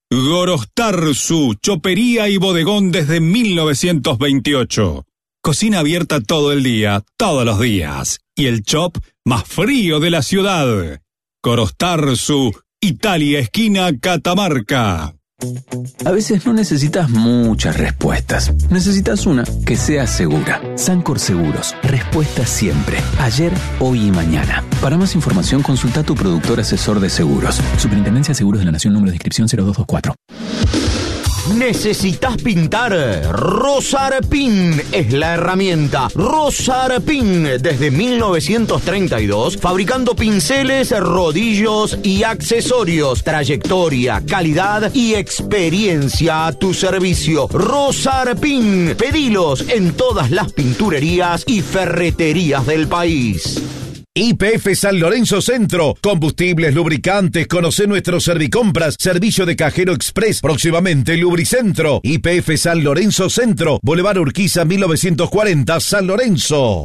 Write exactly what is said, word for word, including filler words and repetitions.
Gorostarzu, chopería y bodegón desde mil novecientos veintiocho. Cocina abierta todo el día, todos los días. Y el chop más frío de la ciudad. Gorostarzu, Italia, esquina Catamarca. A veces no necesitas muchas respuestas. Necesitas una que sea segura. Sancor Seguros. Respuesta siempre. Ayer, hoy y mañana. Para más información, consulta a tu productor asesor de seguros. Superintendencia de Seguros de la Nación, número de inscripción cero dos dos cuatro. ¿Necesitas pintar? Rosarpin es la herramienta. Rosarpin, desde mil novecientos treinta y dos, fabricando pinceles, rodillos y accesorios. Trayectoria, calidad y experiencia a tu servicio. Rosarpin, pedilos en todas las pinturerías y ferreterías del país. Y P F San Lorenzo Centro, combustibles, lubricantes, conoce nuestros Servicompras, servicio de cajero express, próximamente Lubricentro. Y P F San Lorenzo Centro, Boulevard Urquiza mil novecientos cuarenta, San Lorenzo.